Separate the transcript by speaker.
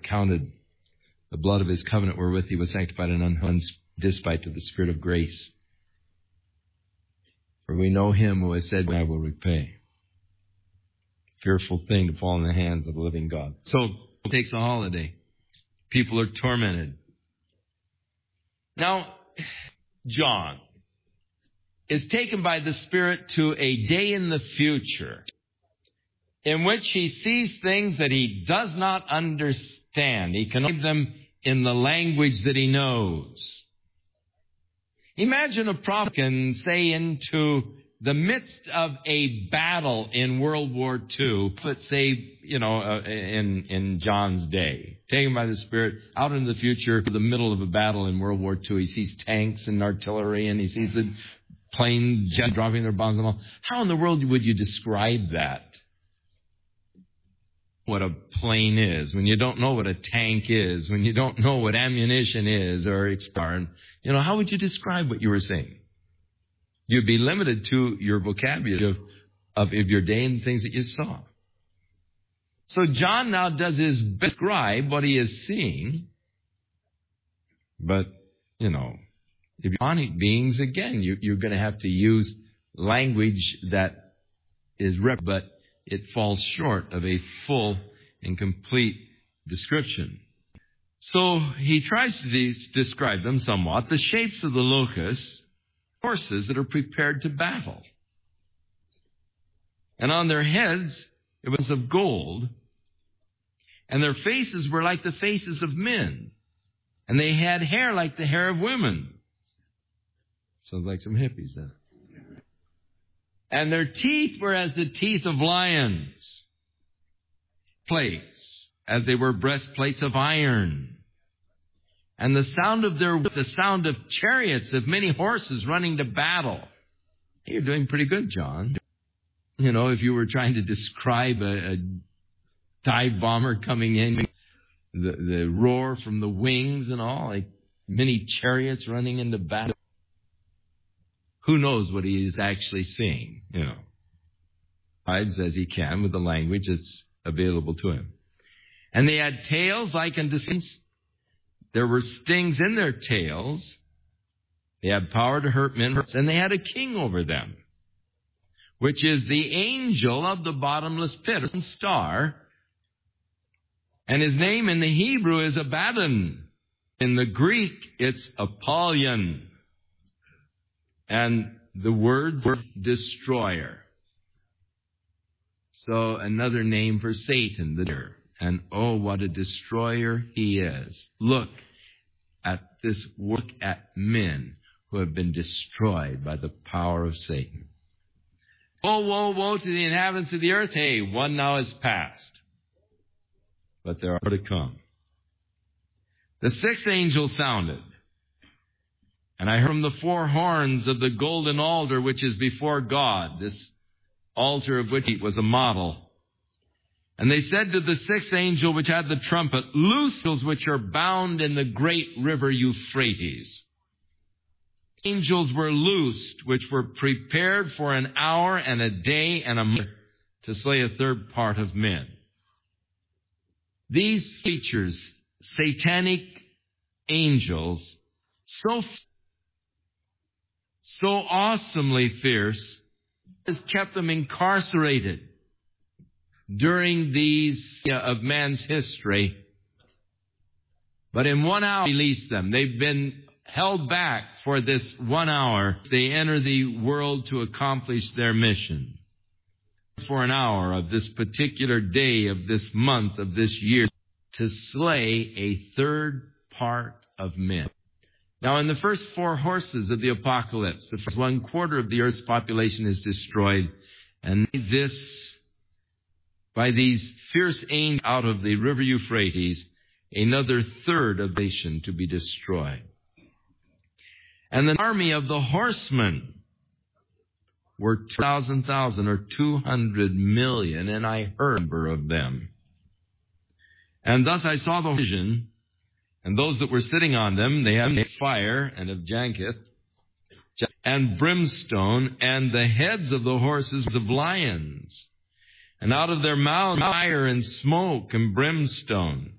Speaker 1: counted the blood of his covenant wherewith he was sanctified and unhung despite of the Spirit of grace. For we know him who has said, I will repay. Fearful thing to fall in the hands of the living God. So it takes a holiday. People are tormented. Now, John is taken by the Spirit to a day in the future in which he sees things that he does not understand. He can read them in the language that he knows. Imagine a prophet can say into the midst of a battle in World War II, let's say, in John's day, taken by the Spirit out into the future, the middle of a battle in World War II, he sees tanks and artillery and he sees the plane jet dropping their bombs and all. How in the world would you describe that? What a plane is, when you don't know what a tank is, when you don't know what ammunition is or expired, how would you describe what you were saying? You'd be limited to your vocabulary of your day and things that you saw. So John now does his best to describe what he is seeing. But, if you're demonic beings, again, you're going to have to use language that is but it falls short of a full and complete description. So he tries to describe them somewhat. The shapes of the locusts, horses that are prepared to battle. And on their heads, it was of gold. And their faces were like the faces of men. And they had hair like the hair of women. Sounds like some hippies, huh? And their teeth were as the teeth of lions. Plates, as they were breastplates of iron. And the sound of chariots of many horses running to battle. Hey, you're doing pretty good, John. If you were trying to describe a dive bomber coming in, the roar from the wings and all, like many chariots running into battle. Who knows what he is actually seeing, As he can with the language that's available to him. And they had tails like unto snakes. There were stings in their tails. They had power to hurt men. And they had a king over them, which is the angel of the bottomless pit, a star. And his name in the Hebrew is Abaddon. In the Greek, it's Apollyon. And the word destroyer. So another name for Satan, and oh, what a destroyer he is. Look at men who have been destroyed by the power of Satan. Woe, woe, woe to the inhabitants of the earth. Hey, one now is past, but there are to come. The sixth angel sounded, and I heard from the four horns of the golden altar which is before God, this altar of which was a model. And they said to the sixth angel which had the trumpet, loose those which are bound in the great river Euphrates. Angels were loosed, which were prepared for an hour and a day and a month to slay a third part of men. These creatures, satanic angels, so awesomely fierce, has kept them incarcerated during these of man's history. But in 1 hour, released them. They've been held back for this 1 hour. They enter the world to accomplish their mission. For an hour of this particular day, of this month, of this year, to slay a third part of men. Now, in the first four horses of the apocalypse, the first 1/4 of the earth's population is destroyed. And by these fierce angels out of the river Euphrates, another third of the nation to be destroyed. And the army of the horsemen were 2,000 or 200 million, and I heard a number of them. And thus I saw the vision, and those that were sitting on them, they had fire and of Janketh and brimstone, and the heads of the horses of lions. And out of their mouths fire and smoke and brimstone.